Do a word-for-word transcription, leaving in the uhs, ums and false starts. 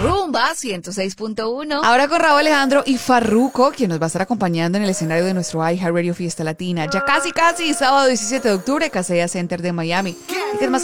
Rumba ciento seis punto uno. Ahora con Raúl Alejandro y Farruko, quien nos va a estar acompañando en el escenario de nuestro iHeartRadio Fiesta Latina. Ya casi, casi, sábado diecisiete de octubre, Casella Center de Miami. Y que es más